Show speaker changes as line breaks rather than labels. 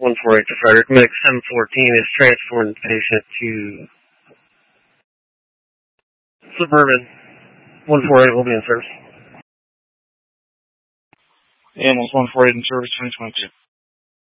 148 to Frederick. Medic 714 is transporting the patient to Suburban. 148 will be in service.
Ambulance 148 in service 2022.